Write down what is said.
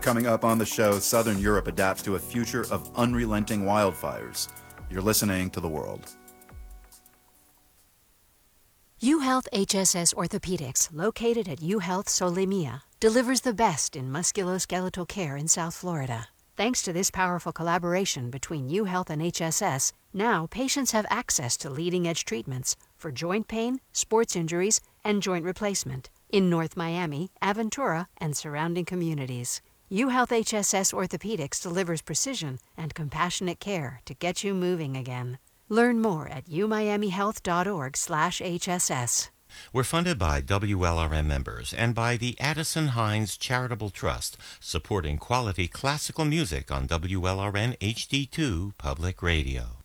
Coming up on the show, Southern Europe adapts to a future of unrelenting wildfires. You're listening to The World. UHealth HSS Orthopedics, located at UHealth Solimia, delivers the best in musculoskeletal care in South Florida. Thanks to this powerful collaboration between UHealth and HSS, now patients have access to leading-edge treatments for joint pain, sports injuries, and joint replacement in North Miami, Aventura, and surrounding communities. UHealth HSS Orthopedics delivers precision and compassionate care to get you moving again. Learn more at umiamihealth.org/HSS. We're funded by WLRM members and by the Addison Hines Charitable Trust, supporting quality classical music on WLRN HD2 Public Radio.